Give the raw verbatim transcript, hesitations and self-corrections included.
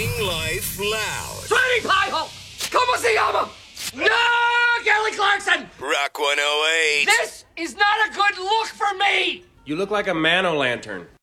Making life loud. Sweetie Pie Hole! Como se llama? No, Kelly Clarkson! Rock one oh eight. This is not a good look for me! You look like a man-o-lantern.